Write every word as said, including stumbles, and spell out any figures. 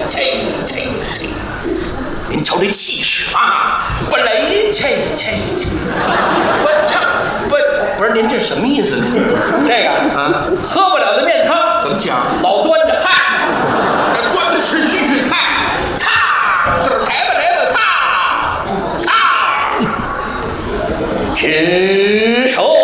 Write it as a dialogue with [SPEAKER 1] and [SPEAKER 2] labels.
[SPEAKER 1] 切切切！您瞧这气势啊！不雷切切切！我操！不不是您这什么意思？
[SPEAKER 2] 这个
[SPEAKER 1] 啊，
[SPEAKER 2] 喝不了的面汤
[SPEAKER 1] 怎么讲？
[SPEAKER 2] 老端着，
[SPEAKER 1] 嗨，这端的是继续太，擦，就是抬吧来吧，擦，擦，
[SPEAKER 2] 吃手。